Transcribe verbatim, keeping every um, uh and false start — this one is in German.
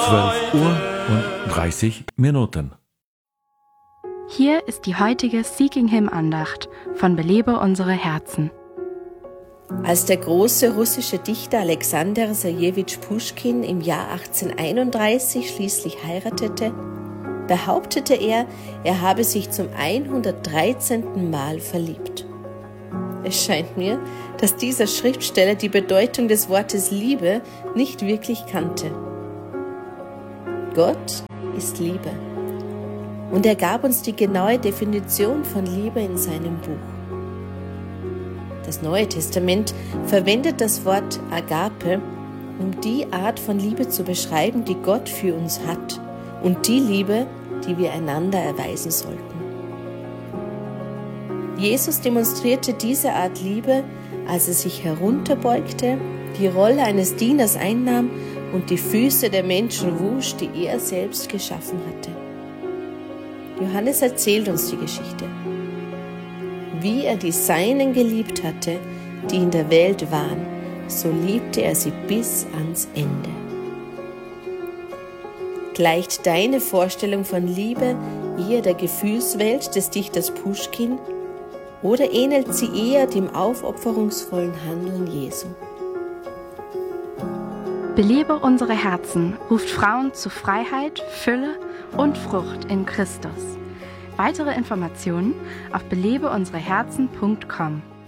zwölf Uhr und dreißig Minuten. Hier ist die heutige Seeking Him Andacht von Belebe unsere Herzen. Als der große russische Dichter Alexander Sergejewitsch Puschkin im Jahr achtzehnhunderteinunddreißig schließlich heiratete, behauptete er, er habe sich zum hundertdreizehnten Mal verliebt. Es scheint mir, dass dieser Schriftsteller die Bedeutung des Wortes Liebe nicht wirklich kannte. Gott ist Liebe und er gab uns die genaue Definition von Liebe in seinem Buch. Das Neue Testament verwendet das Wort Agape, um die Art von Liebe zu beschreiben, die Gott für uns hat und die Liebe, die wir einander erweisen sollten. Jesus demonstrierte diese Art Liebe, als er sich herunterbeugte, die Rolle eines Dieners einnahm und die Füße der Menschen wusch, die er selbst geschaffen hatte. Johannes erzählt uns die Geschichte. Wie er die Seinen geliebt hatte, die in der Welt waren, so liebte er sie bis ans Ende. Gleicht deine Vorstellung von Liebe eher der Gefühlswelt des Dichters Puschkin oder ähnelt sie eher dem aufopferungsvollen Handeln Jesu? Belebe unsere Herzen ruft Frauen zu Freiheit, Fülle und Frucht in Christus. Weitere Informationen auf belebe unsere herzen punkt com.